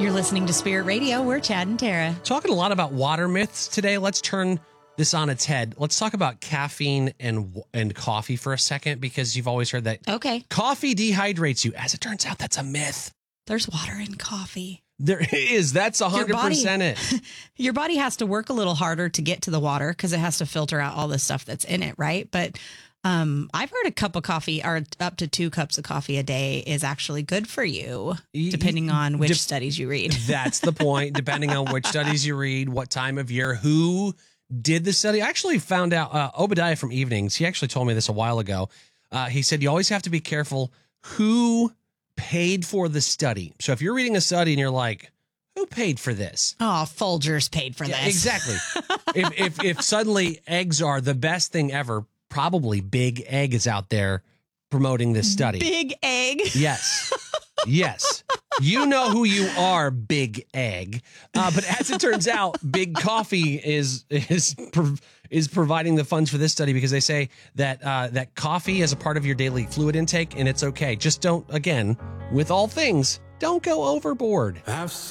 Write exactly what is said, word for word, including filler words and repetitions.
You're listening to Spirit Radio. We're Chad and Tara. Talking a lot about water myths today. Let's turn this on its head. Let's talk about caffeine and and coffee for a second, because you've always heard that Okay. coffee dehydrates you. As it turns out, that's a myth. There's water in coffee. There is. That's one hundred percent it. Your body has to work a little harder to get to the water because it has to filter out all the stuff that's in it, right? But um, I've heard a cup of coffee or up to two cups of coffee a day is actually good for you, depending on which De- studies you read. That's the point. Depending on which studies you read, what time of year, who did the study. I actually found out, uh, Obadiah from Evenings, he actually told me this a while ago. Uh, he said, you always have to be careful who paid for the study. So if you're reading a study and you're like, who paid for this? Oh, Folgers paid for Yeah, this. exactly. if, if if suddenly eggs are the best thing ever, probably Big Egg is out there promoting this study. Big Egg. Yes. Yes. You know who you are, Big Egg. Uh, but as it turns out, Big Coffee is is is providing the funds for this study, because they say that uh, that coffee is a part of your daily fluid intake, and it's okay. Just don't, again, with all things, don't go overboard. I've seen